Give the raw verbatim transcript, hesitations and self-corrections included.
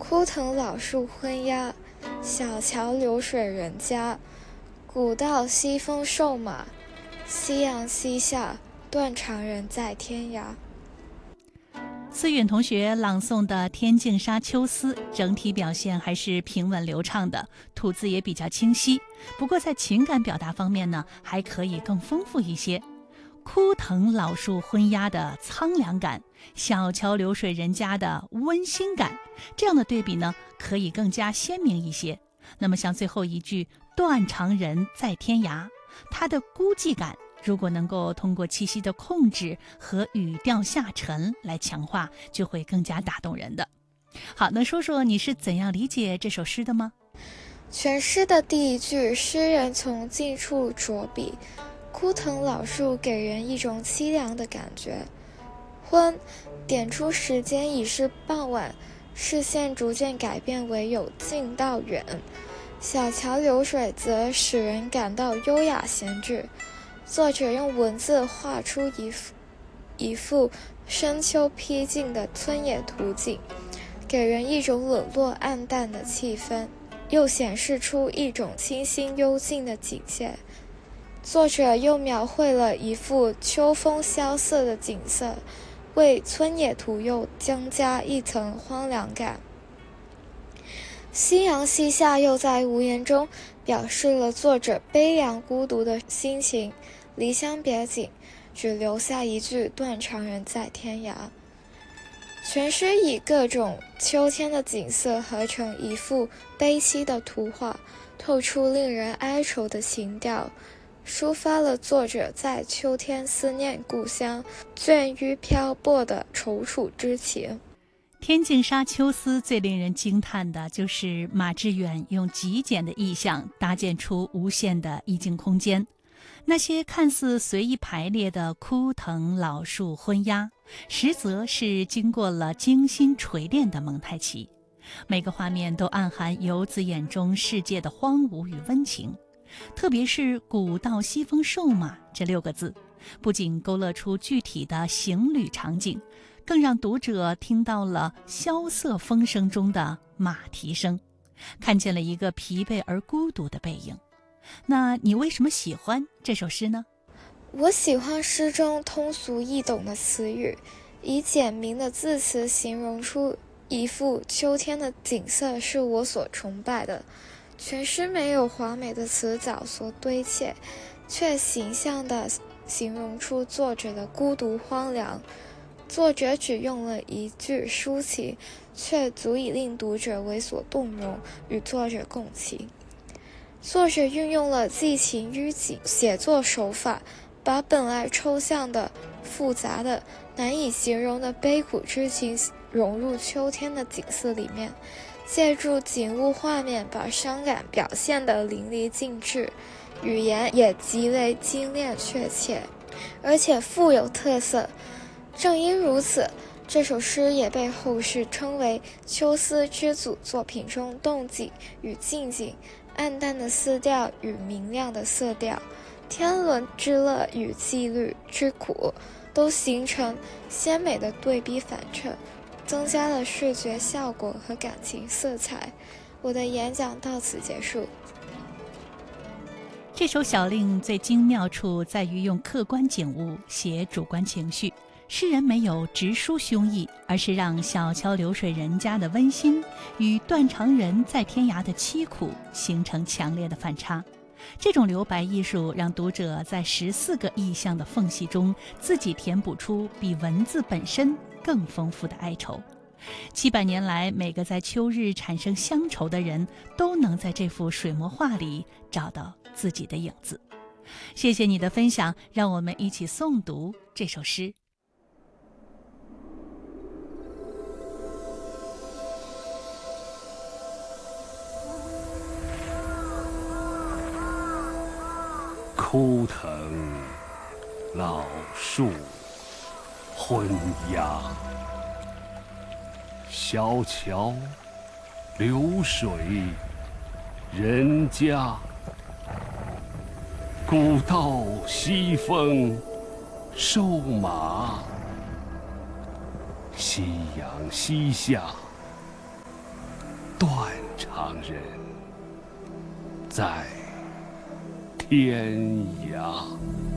枯藤老树昏鸦，小桥流水人家。古道西风瘦马，夕阳西下，断肠人在天涯。 思允同学朗诵的《天净沙·秋思》整体表现还是平稳流畅的，吐字也比较清晰。不过在情感表达方面呢，还可以更丰富一些。枯藤老树昏鸦的苍凉感，小桥流水人家的温馨感，这样的对比呢，可以更加鲜明一些。那么像最后一句断肠人在天涯，它的孤寂感如果能够通过气息的控制和语调下沉来强化，就会更加打动人的。好，那说说你是怎样理解这首诗的吗？ 全诗的第一句，诗人从近处着笔，枯藤老树给人一种凄凉的感觉。昏，点出时间已是傍晚，视线逐渐改变为由近到远。小桥流水则使人感到优雅闲适。作者用文字画出一幅一幅深秋僻静的村野图景，给人一种冷落暗淡的气氛，又显示出一种清新幽静的境界。作者又描绘了一幅秋风萧瑟的景色，为村野图又增加一层荒凉感。夕阳西下又在无言中表示了作者悲凉孤独的心情，离乡别景，只留下一句断肠人在天涯。全诗以各种秋天的景色合成一幅悲凄的图画，透出令人哀愁的情调，抒发了作者在秋天思念故乡、倦于漂泊的踌躇之情。 天净沙·秋思最令人惊叹的就是马致远用极简的意象搭建出无限的意境空间。那些看似随意排列的枯藤老树昏鸦，实则是经过了精心锤炼的蒙太奇。每个画面都暗含游子眼中世界的荒芜与温情。特别是古道西风瘦马这六个字，不仅勾勒出具体的行旅场景，更让读者听到了萧瑟风声中的马蹄声，看见了一个疲惫而孤独的背影。那你为什么喜欢这首诗呢？ 我喜欢诗中通俗易懂的词语，以简明的字词形容出一幅秋天的景色，是我所崇拜的。全诗没有华美的词藻所堆砌，却形象地形容出作者的孤独荒凉。作者只用了一句抒情，却足以令读者为所动容，与作者共情。作者运用了寄情于景写作手法，把本来抽象的、复杂的、难以形容的悲苦之情融入秋天的景色里面，借助景物画面把伤感表现得淋漓尽致，语言也极为精炼确切，而且富有特色。正因如此，这首诗也被后世称为秋思之祖作品中动景与静景、暗淡的色调与明亮的色调、天伦之乐与纪律之苦，都形成鲜美的对比反衬，增加了视觉效果和感情色彩。我的演讲到此结束。 这首小令最精妙处在于用客观景物写主观情绪，诗人没有直抒胸臆，而是让小桥流水人家的温馨与断肠人在天涯的凄苦形成强烈的反差。这种留白艺术让读者在十四个意象的缝隙中自己填补出比文字本身更丰富的哀愁。七百年来，每个在秋日产生乡愁的人都能在这幅水墨画里找到自己的影子。谢谢你的分享，让我们一起诵读这首诗。 枯藤老树昏鸦，小桥流水人家。古道西风瘦马，夕阳西下， 断肠人在天涯。